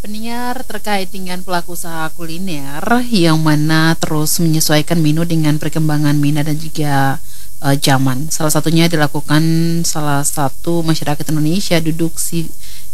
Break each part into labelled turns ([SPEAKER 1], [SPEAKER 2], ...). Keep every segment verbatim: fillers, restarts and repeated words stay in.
[SPEAKER 1] Pendengar, terkait dengan pelaku usaha kuliner yang mana terus menyesuaikan menu dengan perkembangan minat dan juga eh, zaman. Salah satunya dilakukan salah satu masyarakat Indonesia duduk si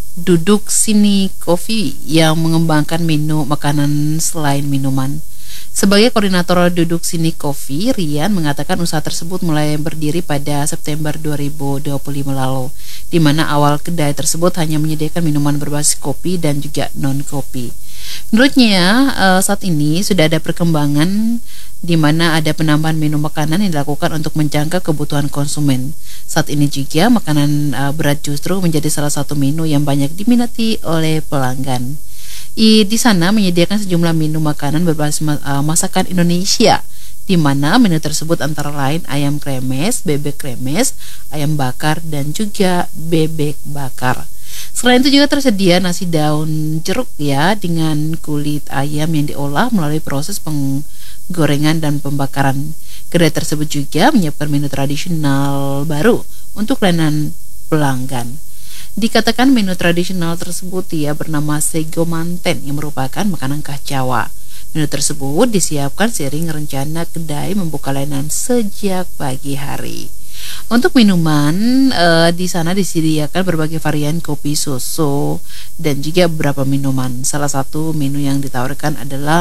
[SPEAKER 1] duduk sini kopi yang mengembangkan menu makanan selain minuman. Sebagai koordinator duduk sini kopi, Rian mengatakan usaha tersebut mulai berdiri pada September dua ribu dua puluh lima lalu, di mana awal kedai tersebut hanya menyediakan minuman berbasis kopi dan juga non-kopi. Menurutnya, eh, saat ini sudah ada perkembangan di mana ada penambahan menu makanan yang dilakukan untuk menjangkau kebutuhan konsumen. Saat ini juga makanan eh, berat justru menjadi salah satu menu yang banyak diminati oleh pelanggan. I, di sana menyediakan sejumlah menu makanan berbasis uh, masakan Indonesia, di mana menu tersebut antara lain ayam kremes, bebek kremes, ayam bakar, dan juga bebek bakar. Selain itu juga tersedia nasi daun jeruk ya, dengan kulit ayam yang diolah melalui proses penggorengan dan pembakaran. Kedai tersebut juga menyiapkan menu tradisional baru untuk layanan pelanggan. Dikatakan menu tradisional tersebut ia bernama sego manten yang merupakan makanan khas Jawa. Menu tersebut disiapkan seiring rencana kedai membuka layanan sejak pagi hari. Untuk minuman, eh, di sana disediakan berbagai varian kopi, susu, dan juga beberapa minuman. Salah satu menu yang ditawarkan adalah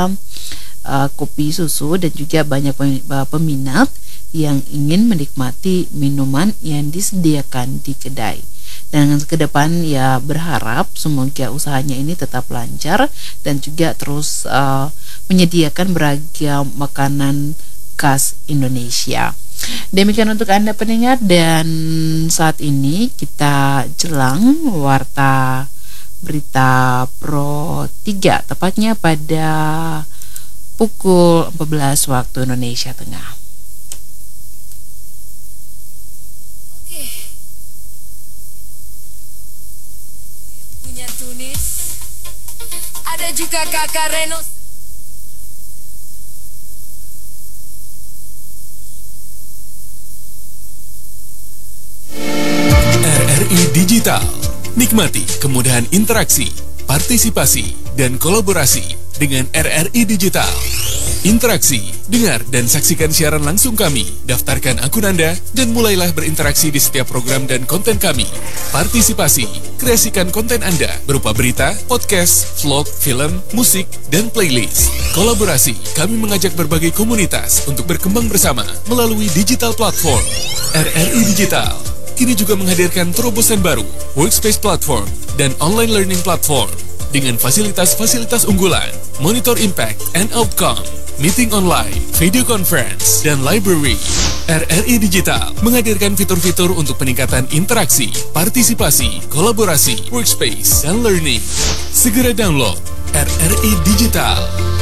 [SPEAKER 1] eh, kopi susu, dan juga banyak peminat yang ingin menikmati minuman yang disediakan di kedai. Dan ke depan ya berharap semoga usahanya ini tetap lancar dan juga terus uh, menyediakan beragam makanan khas Indonesia. Demikian untuk Anda pendengar, dan saat ini kita jelang warta berita Pro tiga, tepatnya pada pukul empat belas waktu Indonesia Tengah.
[SPEAKER 2] Tunis, ada juga Kakak Reno.
[SPEAKER 3] R R I Digital, nikmati kemudahan interaksi, partisipasi, dan kolaborasi dengan R R I Digital. Interaksi, dengar dan saksikan siaran langsung kami, daftarkan akun Anda, dan mulailah berinteraksi di setiap program dan konten kami. Partisipasi, kreasikan konten Anda berupa berita, podcast, vlog, film, musik, dan playlist. Kolaborasi, kami mengajak berbagai komunitas untuk berkembang bersama melalui digital platform. R R I Digital kini juga menghadirkan terobosan baru, workspace platform, dan online learning platform dengan fasilitas-fasilitas unggulan, monitor impact and outcome, meeting online, video conference, dan library. R R I Digital menghadirkan fitur-fitur untuk peningkatan interaksi, partisipasi, kolaborasi, workspace, dan learning. Segera download R R I Digital.